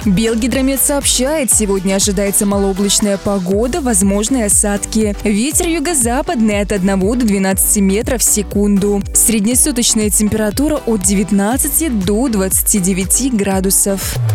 Белгидромет сообщает, сегодня ожидается малооблачная погода, возможны осадки. Ветер юго-западный от 1 до 12 метров в секунду. Среднесуточная температура от 19 до 29 градусов.